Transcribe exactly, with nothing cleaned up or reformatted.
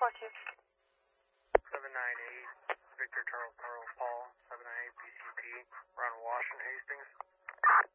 four two. seven nine eight, Victor Charles Charles Paul, seven nine eight, P